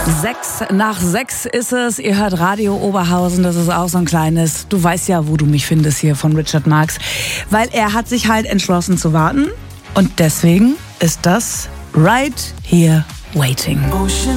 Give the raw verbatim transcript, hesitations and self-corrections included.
Sechs nach sechs ist es. Ihr hört Radio Oberhausen. Das ist auch so ein kleines, du weißt ja, wo du mich findest hier von Richard Marx. Weil er hat sich halt entschlossen zu warten. Und deswegen ist das Right Here Waiting.